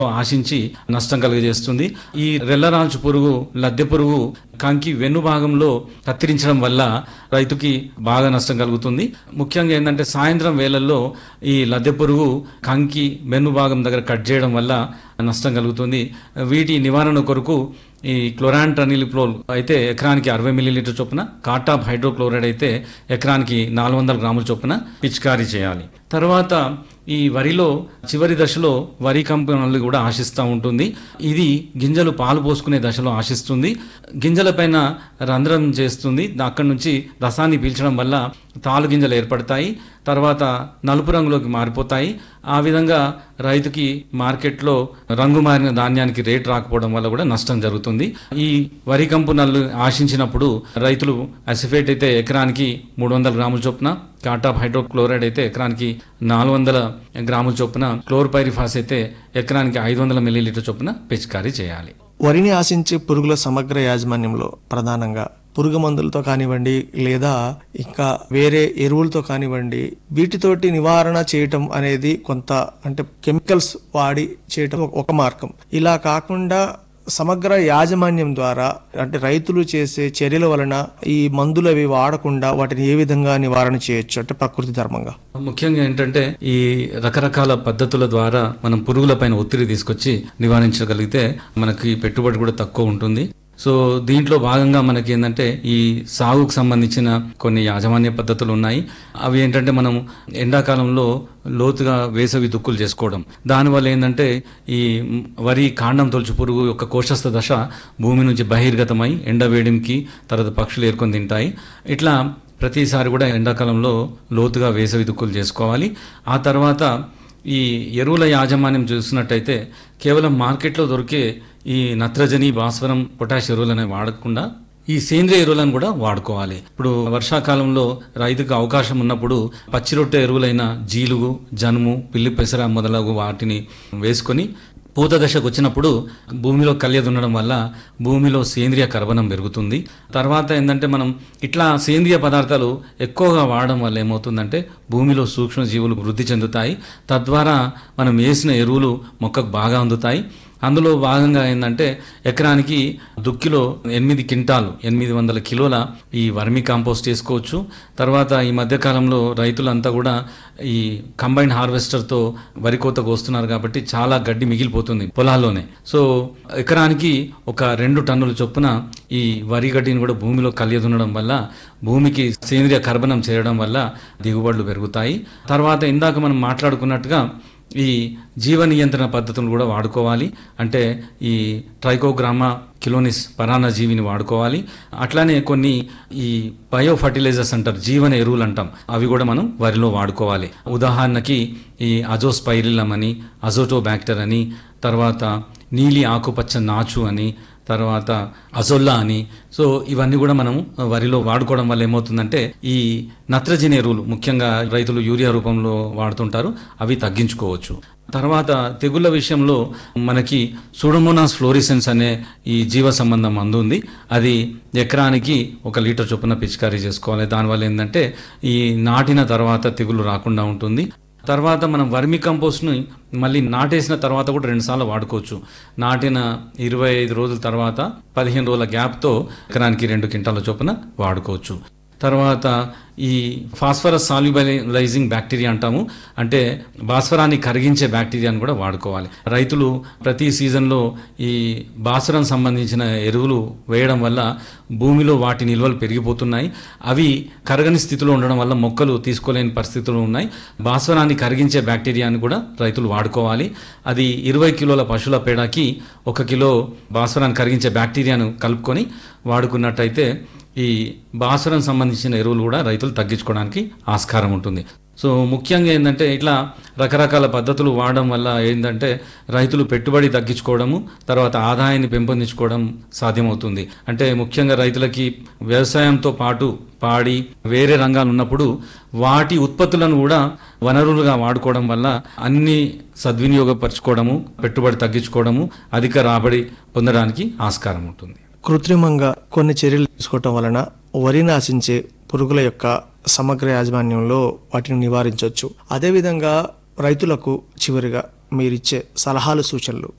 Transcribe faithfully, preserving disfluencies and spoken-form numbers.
ఆశించి నష్టం కలుగజేస్తుంది. ఈ రెల్లరాల్చు పురుగు, లద్దె పురుగు కంకి వెన్ను భాగంలో కత్తిరించడం వల్ల రైతుకి బాగా నష్టం కలుగుతుంది. ముఖ్యంగా ఏంటంటే సాయంత్రం వేళల్లో ఈ లద్దె పురుగు కంకి వెన్ను భాగం దగ్గర కట్ చేయడం వల్ల నష్టం కలుగుతుంది. వీటి నివారణ కొరకు ఈ క్లోరాంట్రనిలిప్రోల్ అయితే ఎకరానికి అరవై మిల్లీలీటర్ చొప్పున, కాటాప్ హైడ్రోక్లోరైడ్ అయితే ఎకరానికి నాలుగు వందల గ్రాముల చొప్పున పిచికారీ చేయాలి. తర్వాత ఈ వరిలో చివరి దశలో వరి కంపు నల్లి కూడా ఆశిస్తూ ఉంటుంది. ఇది గింజలు పాలు పోసుకునే దశలో ఆశిస్తుంది. గింజలపైన రంధ్రం చేస్తుంది. అక్కడి నుంచి రసాన్ని పీల్చడం వల్ల తాలు గింజలు ఏర్పడతాయి. తర్వాత నలుపు రంగులోకి మారిపోతాయి. ఆ విధంగా రైతుకి మార్కెట్లో రంగు మారిన ధాన్యానికి రేట్ రాకపోవడం వల్ల కూడా నష్టం జరుగుతుంది. ఈ వరి కంపు నల్లు ఆశించినప్పుడు రైతులు అసిఫేట్ అయితే ఎకరానికి మూడు వందల గ్రాముల చొప్పున, కాటాప్ హైడ్రోక్లోరైడ్ అయితే ఎకరానికి నాలుగు వందల గ్రాముల చొప్పున, క్లోర్పైరిఫాస్ అయితే ఎకరానికి ఐదు వందల మిల్లీలీటర్ చొప్పున పిచికారీ చేయాలి. వరిని ఆశించే పురుగుల సమగ్ర యాజమాన్యంలో ప్రధానంగా పురుగు మందులతో కానివ్వండి, లేదా ఇంకా వేరే ఎరువులతో కానివ్వండి, వీటితోటి నివారణ చేయటం అనేది కొంత అంటే కెమికల్స్ వాడి చేయటం ఒక మార్గం. ఇలా కాకుండా సమగ్ర యాజమాన్యం ద్వారా అంటే రైతులు చేసే చర్యల వలన ఈ మందులు అవి వాడకుండా వాటిని ఏ విధంగా నివారణ చేయొచ్చు అంటే ప్రకృతి ధర్మంగా? ముఖ్యంగా ఏంటంటే ఈ రకరకాల పద్ధతుల ద్వారా మనం పురుగుల పైన ఒత్తిడి తీసుకొచ్చి నివారించగలిగితే మనకి పెట్టుబడి కూడా తక్కువ ఉంటుంది. సో దీంట్లో భాగంగా మనకి ఏంటంటే ఈ సాగుకు సంబంధించిన కొన్ని యాజమాన్య పద్ధతులు ఉన్నాయి. అవి ఏంటంటే మనం ఎండాకాలంలో లోతుగా వేసవి దుక్కులు చేసుకోవడం, దానివల్ల ఏంటంటే ఈ వరి కాండం తొలుచు పురుగు యొక్క కోశస్థ దశ భూమి నుంచి బహిర్గతమై ఎండవేడికి తర్వాత పక్షులు ఏరుకొని తింటాయి. ఇట్లా ప్రతిసారి కూడా ఎండాకాలంలో లోతుగా వేసవి దుక్కులు చేసుకోవాలి. ఆ తర్వాత ఈ ఎరువుల యాజమాన్యం చూసినట్టయితే కేవలం మార్కెట్లో దొరికే ఈ నత్రజని, భాస్వరం, పొటాష్ ఎరువులను వాడకుండా ఈ సేంద్రియ ఎరువులను కూడా వాడుకోవాలి. ఇప్పుడు వర్షాకాలంలో రైతుకు అవకాశం ఉన్నప్పుడు పచ్చి రొట్టె ఎరువులైన జీలుగు, జనుము, పిల్లి పెసర మొదలగు వాటిని వేసుకొని పూత దశకు వచ్చినప్పుడు భూమిలో కళ్య దున్నడం వల్ల భూమిలో సేంద్రియ కర్బనం పెరుగుతుంది. తర్వాత ఏంటంటే మనం ఇట్లా సేంద్రియ పదార్థాలు ఎక్కువగా వాడడం వల్ల ఏమవుతుందంటే భూమిలో సూక్ష్మజీవులు వృద్ధి చెందుతాయి. తద్వారా మనం వేసిన ఎరువులు మొక్కకు బాగా అందుతాయి. అందులో భాగంగా ఏంటంటే ఎకరానికి దుక్కిలో ఎనిమిది క్వింటాలు ఎనిమిది వందల కిలోల ఈ వర్మి కాంపోస్ట్ చేసుకోవచ్చు. తర్వాత ఈ మధ్యకాలంలో రైతులంతా కూడా ఈ కంబైన్ హార్వెస్టర్తో వరి కోతకు వస్తున్నారు కాబట్టి చాలా గడ్డి మిగిలిపోతుంది పొలాల్లోనే. సో ఎకరానికి ఒక రెండు టన్నుల చొప్పున ఈ వరి గడ్డిని కూడా భూమిలో కలియదున్నడం వల్ల భూమికి సేంద్రియ కర్బనం చేరడం వల్ల దిగుబడులు పెరుగుతాయి. తర్వాత ఇందాక మనం మాట్లాడుకున్నట్టుగా ఈ జీవ నియంత్రణ పద్ధతులు కూడా వాడుకోవాలి. అంటే ఈ ట్రైకోగ్రామా కిలోనిస్ పరాన్న జీవిని వాడుకోవాలి. అట్లానే కొన్ని ఈ బయో ఫర్టిలైజర్స్ అంటారు, జీవన ఎరువులు అంటాం, అవి కూడా మనం వరిలో వాడుకోవాలి. ఉదాహరణకి ఈ అజోస్పైరిలం అని, అజోటోబ్యాక్టర్ అని, తర్వాత నీలి ఆకుపచ్చ నాచు అని, తర్వాత అజొల్లా అని. సో ఇవన్నీ కూడా మనం వరిలో వాడుకోవడం వల్ల ఏమవుతుందంటే ఈ నత్రజని ఎరువులు ముఖ్యంగా రైతులు యూరియా రూపంలో వాడుతుంటారు, అవి తగ్గించుకోవచ్చు. తర్వాత తెగుళ్ళ విషయంలో మనకి సూడోమోనాస్ ఫ్లోరిసెన్స్ అనే ఈ జీవ సంబంధం మందు ఉంది. అది ఎకరానికి ఒక లీటర్ చొప్పున పిచికారీ చేసుకోవాలి. దానివల్ల ఏంటంటే ఈ నాటిన తర్వాత తెగులు రాకుండా ఉంటుంది. తర్వాత మనం వర్మి కంపోస్ట్ని మళ్ళీ నాటేసిన తర్వాత కూడా రెండుసార్లు వాడుకోవచ్చు. నాటిన ఇరవై ఐదు రోజుల తర్వాత పదిహేను రోజుల గ్యాప్తో ఎకరానికి రెండు క్వింటాల చొప్పున వాడుకోవచ్చు. తర్వాత ఈ ఫాస్ఫరస్ సాల్యుబలైజింగ్ బ్యాక్టీరియా అంటాము, అంటే భాస్వరాన్ని కరిగించే బ్యాక్టీరియాను కూడా వాడుకోవాలి. రైతులు ప్రతి సీజన్లో ఈ భాస్వరం సంబంధించిన ఎరువులు వేయడం వల్ల భూమిలో వాటి నిల్వలు పెరిగిపోతున్నాయి. అవి కరగని స్థితిలో ఉండడం వల్ల మొక్కలు తీసుకోలేని పరిస్థితులు ఉన్నాయి. భాస్వరాన్ని కరిగించే బ్యాక్టీరియాను కూడా రైతులు వాడుకోవాలి. అది ఇరవై కిలోల పశువుల పేడకి ఒక కిలో భాస్వరాన్ని కరిగించే బ్యాక్టీరియాను కలుపుకొని వాడుకున్నట్టయితే ఈ భాస్వరం సంబంధించిన ఎరువులు కూడా రైతులు తగ్గించుకోవడానికి ఆస్కారం ఉంటుంది. సో ముఖ్యంగా ఏంటంటే ఇట్లా రకరకాల పద్ధతులు వాడడం వల్ల ఏంటంటే రైతులు పెట్టుబడి తగ్గించుకోవడము, తర్వాత ఆదాయాన్ని పెంపొందించుకోవడం సాధ్యమవుతుంది. అంటే ముఖ్యంగా రైతులకి వ్యవసాయంతో పాటు పాడి వేరే రంగాలు ఉన్నప్పుడు వాటి ఉత్పత్తులను కూడా వనరులుగా వాడుకోవడం వల్ల అన్ని సద్వినియోగపరచుకోవడము, పెట్టుబడి తగ్గించుకోవడము, అధిక రాబడి పొందడానికి ఆస్కారం ఉంటుంది. కృత్రిమంగా కొన్ని చర్యలు తీసుకోవటం వలన వరిని ఆశించే పురుగుల యొక్క సమగ్ర యాజమాన్యంలో వాటిని నివారించవచ్చు. అదేవిధంగా రైతులకు చివరిగా మీరిచ్చే సలహాలు సూచనలు